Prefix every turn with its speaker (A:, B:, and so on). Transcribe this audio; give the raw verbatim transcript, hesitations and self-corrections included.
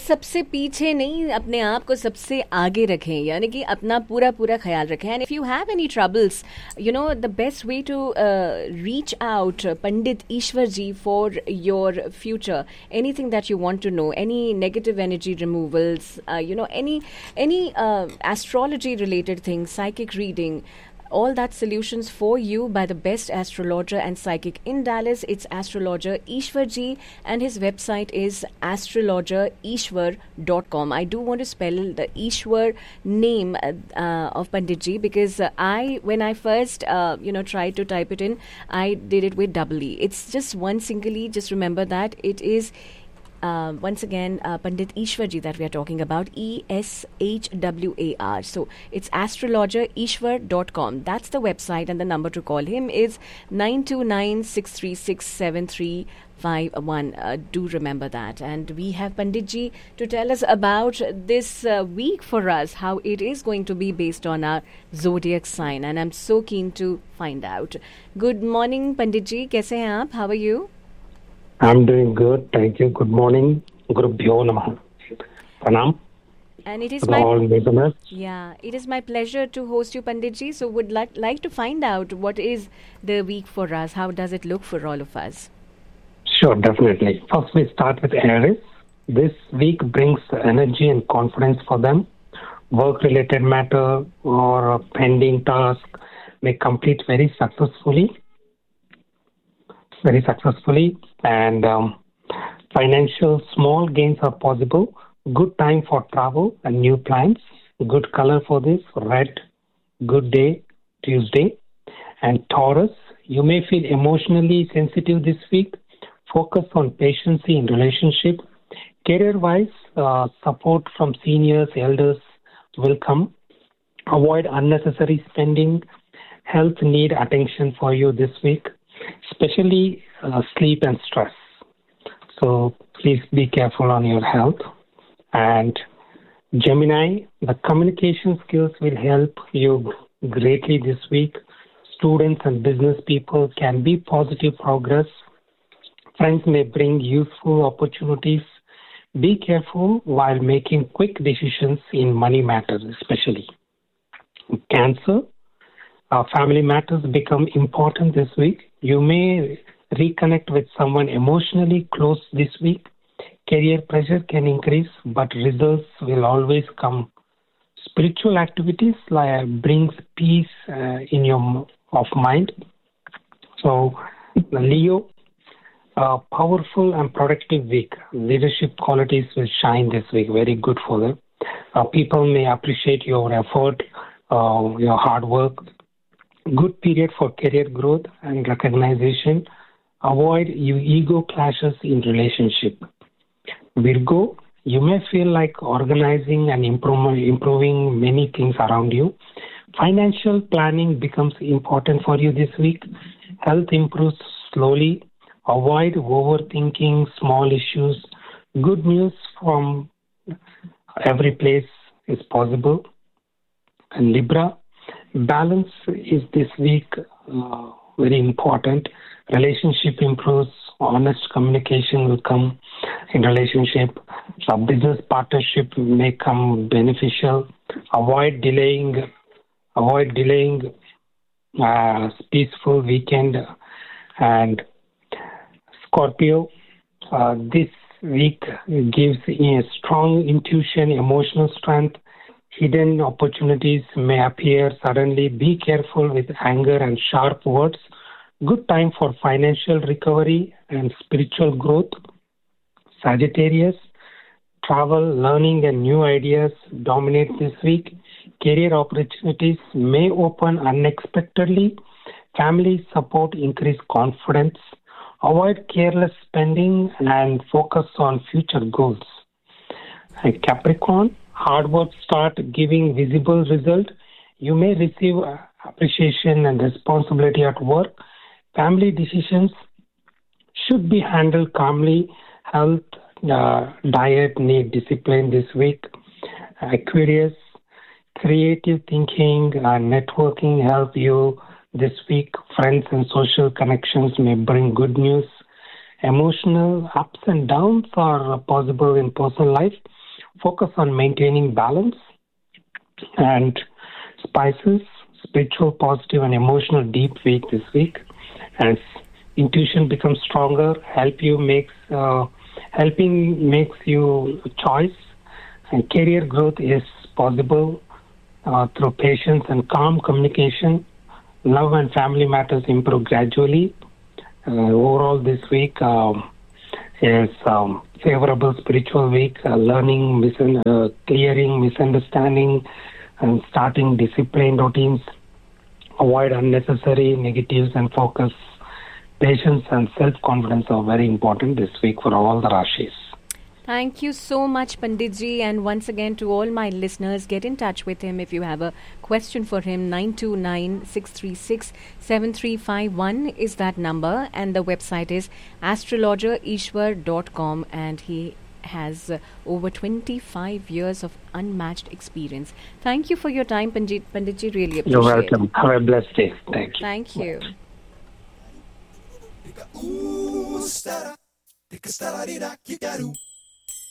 A: सबसे पीछे नहीं, अपने आप को सबसे आगे रखें, यानी कि अपना पूरा पूरा ख्याल रखें. And if you have any troubles, you know the best way to reach out Pandit Ishwar ji for your future. Anything that you want to know, any negative energy removals, you know any any uh, astrology related things, psychic reading, all that solutions for you by the best astrologer and psychic in Dallas. It's astrologer Ishwar ji, and his website is astrologer ishwar dot com. I do want to spell the Ishwar name uh, uh, of Pandit ji, because uh, I when I first uh, you know tried to type it in, I did it with double E. It's just one single E. Just remember that it is Uh, once again, uh, Pandit Ishwar ji that we are talking about, E S H W A R. So it's astrologer ishwar dot com. That's the website, and the number to call him is nine two nine, six three six, seven three five one. Uh, do remember that. And we have Pandit ji to tell us about this uh, week for us, how it is going to be based on our zodiac sign. And I'm so keen to find out. Good morning, Pandit ji. Kaise hain aap? How are you?
B: I'm doing good, thank you. Good morning. Guru Bhyo Namah. Pranam.
A: And it is my
B: all listeners.
A: Yeah, it is my pleasure to host you, Pandit ji. So would like like to find out what is the week for us. How does it look for all of us?
B: Sure, definitely. First, we start with Aries. This week brings energy and confidence for them. Work-related matter or a pending task may complete very successfully. Very successfully, and um, financial small gains are possible. Good time for travel and new plans. Good color for this, red. Good day, Tuesday. And Taurus, you may feel emotionally sensitive this week. Focus on patience in relationship. Career-wise, uh, support from seniors, elders will come. Avoid unnecessary spending. Health need attention for you this week, especially uh, sleep and stress. So please be careful on your health. And Gemini, the communication skills will help you greatly this week. Students and business people can be positive progress. Friends may bring useful opportunities. Be careful while making quick decisions in money matters, especially. Cancer, Uh, family matters become important this week. You may reconnect with someone emotionally close this week. Career pressure can increase, but results will always come. Spiritual activities like brings peace uh, in your of mind. So, Leo, a powerful and productive week. Leadership qualities will shine this week. Very good for them. Uh, people may appreciate your effort, uh, your hard work. Good period for career growth and recognition. Avoid your ego clashes in relationship. Virgo, you may feel like organizing and improve, improving many things around you. Financial planning becomes important for you this week. Health improves slowly. Avoid overthinking small issues. Good news from every place is possible. And Libra, balance is this week uh, very important. Relationship improves. Honest communication will come in relationship. A business partnership may come beneficial. Avoid delaying. Avoid delaying. Uh, peaceful weekend. And Scorpio, uh, this week gives a strong intuition, emotional strength. Hidden opportunities may appear suddenly. Be careful with anger and sharp words. Good time for financial recovery and spiritual growth. Sagittarius, travel, learning, and new ideas dominate this week. Career opportunities may open unexpectedly. Family support increase confidence. Avoid careless spending and focus on future goals. And Capricorn, hard work start giving visible result. You may receive appreciation and responsibility at work. Family decisions should be handled calmly. Health, uh, diet need discipline this week. Aquarius, creative thinking and networking help you this week. Friends and social connections may bring good news. Emotional ups and downs are possible in personal life. Focus on maintaining balance. And spices, spiritual, positive, and emotional deep week this week. As intuition becomes stronger, help you makes uh, helping makes you a choice. And career growth is possible uh, through patience and calm communication. Love and family matters improve gradually. Uh, overall, this week um, is um, favorable spiritual week, uh, learning, mis- uh, clearing misunderstanding, and starting disciplined routines. Avoid unnecessary negatives and focus. Patience and self-confidence are very important this week for all the Rashis.
A: Thank you so much, Panditji. And once again, to all my listeners, get in touch with him if you have a question for him. nine two nine, six three six, seven three five one is that number. And the website is astrologer ishwar dot com. And he has uh, over twenty-five years of unmatched experience. Thank you for your time, Pandit. Panditji, really appreciate it.
B: You're welcome. Have a blessed day. Thank you.
A: Thank you.
C: Ooh, stara,